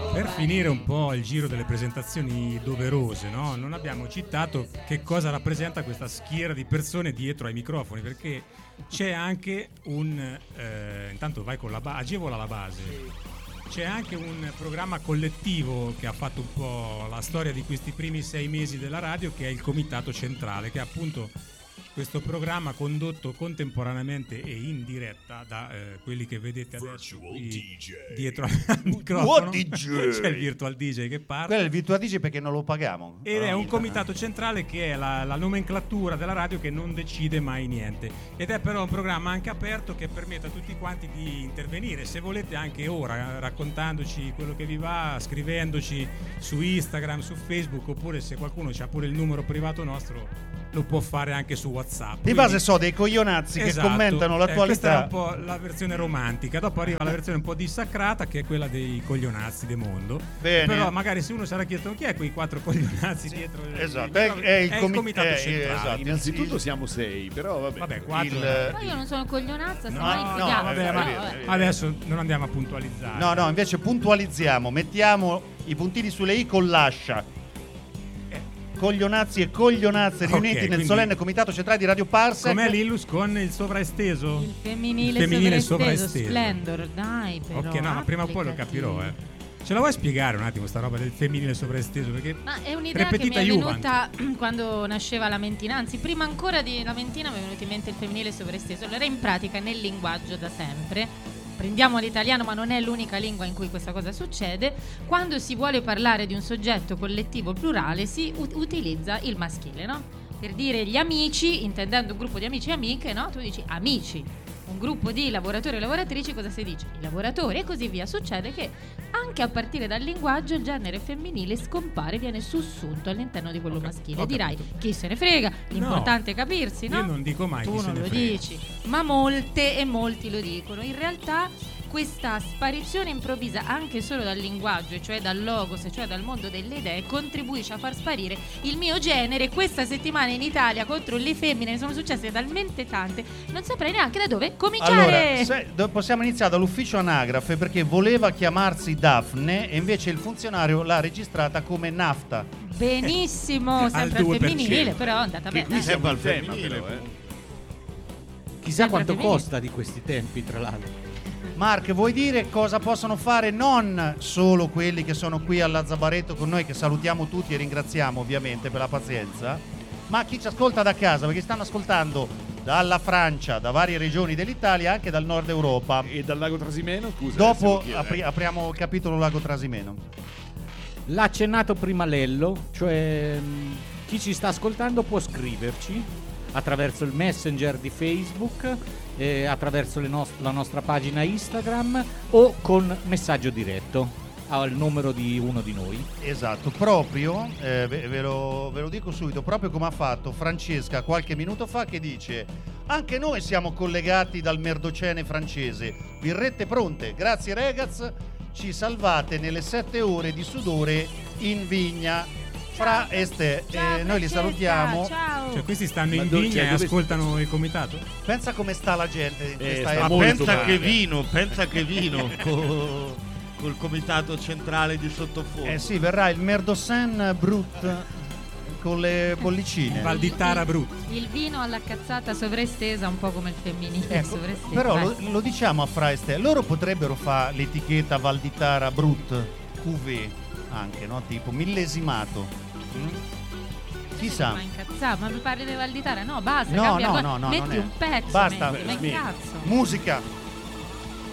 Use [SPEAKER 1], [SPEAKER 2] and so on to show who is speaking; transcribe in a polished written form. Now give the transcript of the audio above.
[SPEAKER 1] Per finire un po' il giro delle presentazioni doverose, no? Non abbiamo citato che cosa rappresenta questa schiera di persone dietro ai microfoni, perché c'è anche intanto vai con agevola la base. C'è anche un programma collettivo che ha fatto un po' la storia di questi primi 6 mesi della radio, che è il Comitato Centrale, che è appunto questo programma condotto contemporaneamente e in diretta da quelli che vedete adesso qui dietro al microfono. C'è il virtual DJ che parte.
[SPEAKER 2] Quello è il virtual DJ perché non lo paghiamo.
[SPEAKER 1] Ed è un comitato centrale che è la nomenclatura della radio, che non decide mai niente. Ed è però un programma anche aperto che permette a tutti quanti di intervenire. Se volete anche ora, raccontandoci quello che vi va, scrivendoci su Instagram, su Facebook, oppure se qualcuno ha pure il numero privato nostro, lo può fare anche su WhatsApp.
[SPEAKER 2] Di base so dei coglionazzi che commentano l'attualità.
[SPEAKER 1] Questa è un po' la versione romantica. Dopo arriva la versione un po' dissacrata, che è quella dei coglionazzi del mondo.
[SPEAKER 2] Bene.
[SPEAKER 1] Però magari se uno sarà chiesto chi è quei 4 coglionazzi dietro.
[SPEAKER 2] Esatto, è il
[SPEAKER 1] comitato centrale.
[SPEAKER 2] Esatto.
[SPEAKER 3] Innanzitutto siamo 6, però
[SPEAKER 1] vabbè 4.
[SPEAKER 4] Ma io non sono coglionazza,
[SPEAKER 1] Adesso non andiamo a puntualizzare.
[SPEAKER 2] No, invece puntualizziamo, mettiamo i puntini sulle i con l'ascia. Coglionazzi e coglionazze riuniti nel solenne comitato centrale di Radio Parsec.
[SPEAKER 1] Com'è l'Illus con il sovraesteso?
[SPEAKER 4] Il femminile sovraesteso. Splendor, dai però.
[SPEAKER 1] Ok, no, ma prima o poi lo capirò, Ce la vuoi spiegare un attimo sta roba del femminile sovraesteso? Perché
[SPEAKER 4] ma è un'idea che mi è venuta quando nasceva la Mentina, anzi prima ancora di la Mentina mi è venuto in mente il femminile sovraesteso. Allora in pratica nel linguaggio da sempre, prendiamo l'italiano ma non è l'unica lingua in cui questa cosa succede, quando si vuole parlare di un soggetto collettivo plurale si utilizza il maschile, no? Per dire gli amici, intendendo un gruppo di amici e amiche, no? Tu dici amici. Un gruppo di lavoratori e lavoratrici, cosa si dice? I lavoratori, e così via. Succede che anche a partire dal linguaggio il genere femminile scompare, viene sussunto all'interno di quello maschile. Dirai, chi se ne frega, l'importante è capirsi, no?
[SPEAKER 1] Io non dico mai
[SPEAKER 4] tu
[SPEAKER 1] chi se
[SPEAKER 4] non
[SPEAKER 1] ne
[SPEAKER 4] lo
[SPEAKER 1] frega.
[SPEAKER 4] dici, ma molte e molti lo dicono. In realtà questa sparizione improvvisa anche solo dal linguaggio, cioè dal logos, cioè dal mondo delle idee, contribuisce a far sparire il mio genere. Questa settimana in Italia contro le femmine ne sono successe talmente tante, non saprei neanche da dove cominciare.
[SPEAKER 2] Allora, possiamo iniziare dall'ufficio anagrafe, perché voleva chiamarsi Daphne e invece il funzionario l'ha registrata come Nafta.
[SPEAKER 4] Benissimo, sempre al femminile, però è andata bene.
[SPEAKER 3] Qui siamo al femminile,
[SPEAKER 5] Chissà quanto costa di questi tempi, tra l'altro.
[SPEAKER 2] Mark, vuoi dire cosa possono fare non solo quelli che sono qui alla Zabaretto con noi, che salutiamo tutti e ringraziamo ovviamente per la pazienza, ma chi ci ascolta da casa, perché stanno ascoltando dalla Francia, da varie regioni dell'Italia, anche dal nord Europa.
[SPEAKER 3] E dal lago Trasimeno, scusa.
[SPEAKER 2] Dopo apriamo il capitolo lago Trasimeno.
[SPEAKER 5] L'ha accennato prima Lello, cioè chi ci sta ascoltando può scriverci attraverso il messenger di Facebook, attraverso la nostra pagina Instagram o con messaggio diretto al numero di uno di noi.
[SPEAKER 2] Esatto, proprio ve lo dico subito, proprio come ha fatto Francesca qualche minuto fa, che dice: anche noi siamo collegati dal Merdocene francese, birrette pronte, grazie ragazzi, ci salvate nelle 7 ore di sudore in vigna. Fra Este, noi li salutiamo.
[SPEAKER 4] Ciao.
[SPEAKER 1] Cioè questi stanno in vigna e ascoltano il comitato?
[SPEAKER 2] Pensa come sta la gente in questa
[SPEAKER 6] ma
[SPEAKER 2] epoca.
[SPEAKER 6] pensa che vino col comitato centrale di sottofondo.
[SPEAKER 2] Sì, verrà il Merdocene Brut con le bollicine.
[SPEAKER 1] Valditara Brut.
[SPEAKER 4] Il vino alla cazzata sovraestesa, un po' come il femminile sovraesteso.
[SPEAKER 2] Però lo diciamo a Fra Este, loro potrebbero fare l'etichetta Valditara Brut QV anche, no? Tipo millesimato. Chissà.
[SPEAKER 4] Ma incazzato, ma mi parli di Valditara? No, basta,
[SPEAKER 2] No,
[SPEAKER 4] cambia
[SPEAKER 2] no,
[SPEAKER 4] metti
[SPEAKER 2] non è.
[SPEAKER 4] un pezzo,
[SPEAKER 2] Basta.
[SPEAKER 4] ma incazzo.
[SPEAKER 2] Musica.